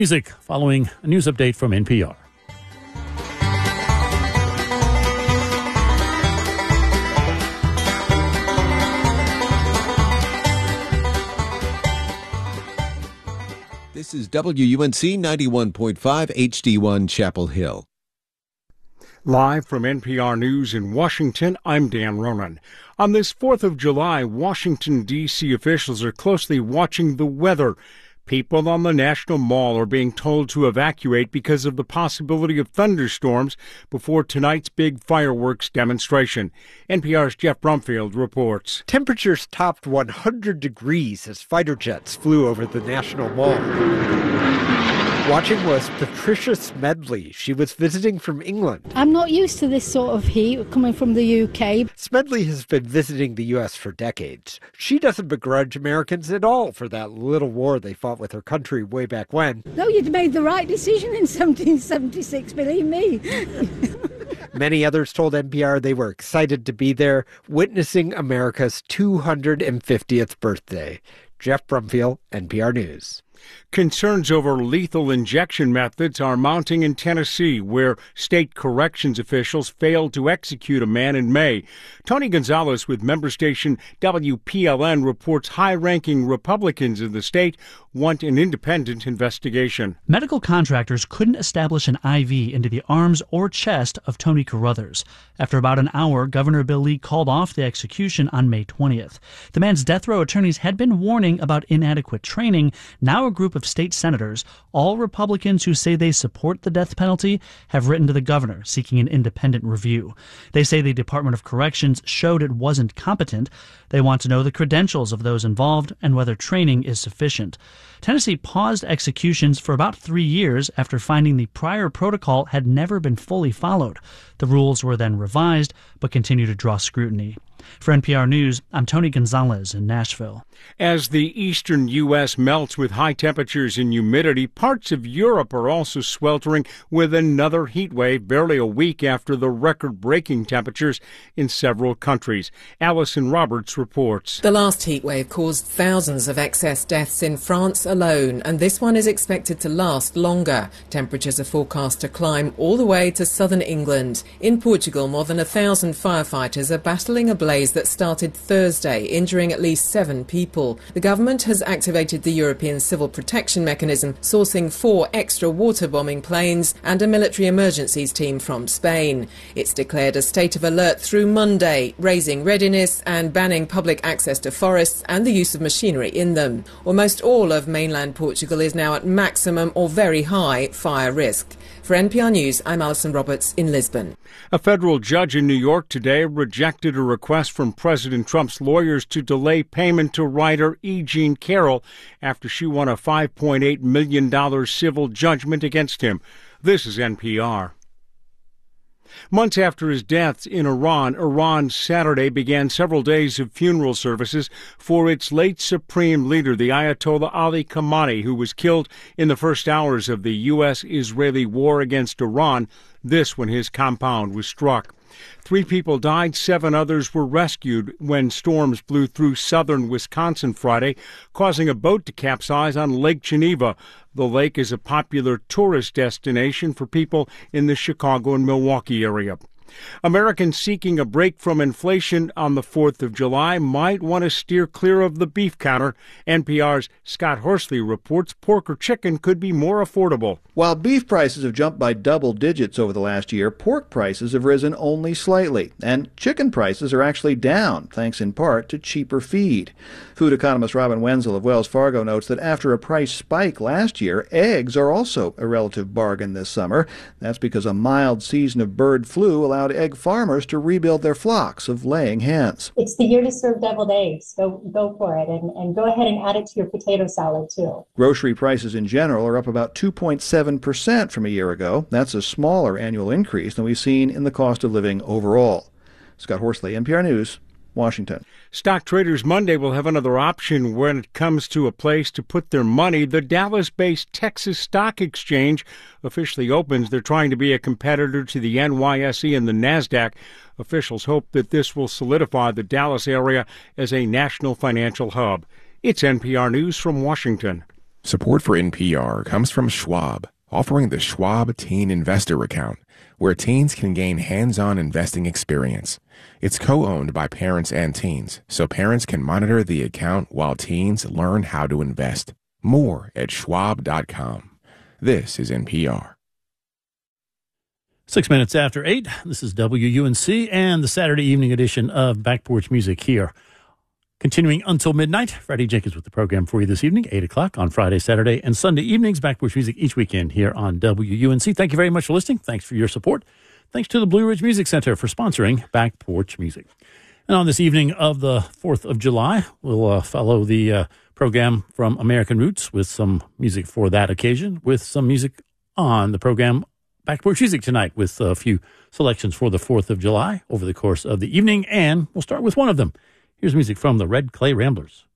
Music following a news update from NPR. This is WUNC 91.5 HD1 Chapel Hill. Live from NPR News in Washington, I'm Dan Ronan. On this 4th of July, Washington, D.C. officials are closely watching the weather. People on the National Mall are being told to evacuate because of the possibility of thunderstorms before tonight's big fireworks demonstration. NPR's Jeff Brumfield reports. Temperatures topped 100 degrees as fighter jets flew over the National Mall. Watching was Patricia Smedley. She was visiting from England. I'm not used to this sort of heat coming from the UK. Smedley has been visiting the U.S. for decades. She doesn't begrudge Americans at all for that little war they fought with her country way back when. No, you'd made the right decision in 1776, believe me. Many others told NPR they were excited to be there, witnessing America's 250th birthday. Jeff Brumfield, NPR News. Concerns over lethal injection methods are mounting in Tennessee, where state corrections officials failed to execute a man in May. Tony Gonzalez with member station WPLN reports high-ranking Republicans in the state want an independent investigation. Medical contractors couldn't establish an IV into the arms or chest of Tony Carruthers. After about an hour, Governor Bill Lee called off the execution on May 20th. The man's death row attorneys had been warning about inadequate training. Now a group of state senators, all Republicans who say they support the death penalty, have written to the governor seeking an independent review. They say the Department of Corrections showed it wasn't competent. They want to know the credentials of those involved and whether training is sufficient. Tennessee paused executions for about 3 years after finding the prior protocol had never been fully followed. The rules were then revised, but continue to draw scrutiny. For NPR News, I'm Tony Gonzalez in Nashville. As the eastern U.S. melts with high temperatures and humidity, parts of Europe are also sweltering with another heat wave barely a week after the record-breaking temperatures in several countries. Allison Roberts reports. The last heat wave caused thousands of excess deaths in France alone, and this one is expected to last longer. Temperatures are forecast to climb all the way to southern England. In Portugal, more than 1,000 firefighters are battling a blaze that started Thursday, injuring at least 7 people. The government has activated the European Civil Protection Mechanism, sourcing 4 extra water-bombing planes and a military emergencies team from Spain. It's declared a state of alert through Monday, raising readiness and banning public access to forests and the use of machinery in them. Almost all of mainland Portugal is now at maximum or very high fire risk. For NPR News, I'm Alison Roberts in Lisbon. A federal judge in New York today rejected a request from President Trump's lawyers to delay payment to writer E. Jean Carroll after she won a $5.8 million civil judgment against him. This is NPR. Months after his death in Iran Saturday began several days of funeral services for its late supreme leader, the Ayatollah Ali Khamenei, who was killed in the first hours of the U.S.-Israeli war against Iran, this when his compound was struck. 3 people died, 7 others were rescued when storms blew through southern Wisconsin Friday, causing a boat to capsize on Lake Geneva. The lake is a popular tourist destination for people in the Chicago and Milwaukee area. Americans seeking a break from inflation on the 4th of July might want to steer clear of the beef counter. NPR's Scott Horsley reports pork or chicken could be more affordable. While beef prices have jumped by double digits over the last year, pork prices have risen only slightly, and chicken prices are actually down, thanks in part to cheaper feed. Food economist Robin Wenzel of Wells Fargo notes that after a price spike last year, eggs are also a relative bargain this summer. That's because a mild season of bird flu allowed egg farmers to rebuild their flocks of laying hens. It's the year to serve deviled eggs. Go for it, and go ahead and add it to your potato salad, too. Grocery prices in general are up about 2.7% from a year ago. That's a smaller annual increase than we've seen in the cost of living overall. Scott Horsley, NPR News, Washington. Stock traders Monday will have another option when it comes to a place to put their money. The Dallas-based Texas Stock Exchange officially opens. They're trying to be a competitor to the NYSE and the NASDAQ. Officials hope that this will solidify the Dallas area as a national financial hub. It's NPR News from Washington. Support for NPR comes from Schwab, offering the Schwab Teen Investor Account, where teens can gain hands-on investing experience. It's co-owned by parents and teens, so parents can monitor the account while teens learn how to invest. More at schwab.com. This is NPR. 6 minutes after 8, this is WUNC and the Saturday evening edition of Back Porch Music here. Continuing until midnight, Freddie Jenkins with the program for you this evening, 8 o'clock on Friday, Saturday, and Sunday evenings. Back Porch Music each weekend here on WUNC. Thank you very much for listening. Thanks for your support. Thanks to the Blue Ridge Music Center for sponsoring Back Porch Music. And on this evening of the 4th of July, we'll follow the program from American Roots with some music for that occasion, with some music on the program Back Porch Music tonight with a few selections for the 4th of July over the course of the evening. And we'll start with one of them. Here's music from the Red Clay Ramblers.